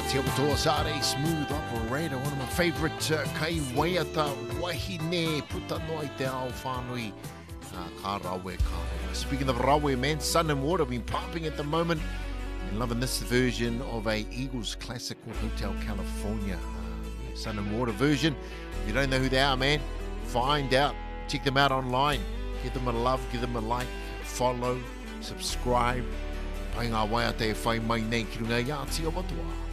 Tiakotoa Sare, Smooth Operator, one of my favorite kai waiata wahine puta noi te ao whanui ka rawe kāre. Speaking of rawe, man, Sun and Water been pumping at the moment. I'm loving this version of a Eagles classic called Hotel California. Sun and Water version. If you don't know who they are, man, find out. Check them out online. Give them a love, give them a like, follow, subscribe. Pai ngā waiata e whai mai nei ki runga i Aotearoa.